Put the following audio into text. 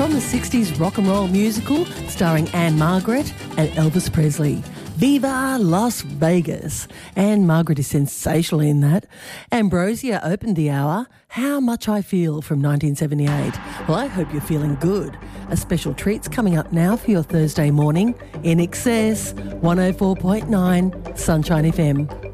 from the 60s rock and roll musical starring Anne Margaret and Elvis Presley. Viva Las Vegas. Anne Margaret is sensational in that. Ambrosia opened the hour, How Much I Feel from 1978. Well, I hope you're feeling good. A special treat's coming up now for your Thursday morning. In Excess, 104.9 Sunshine FM.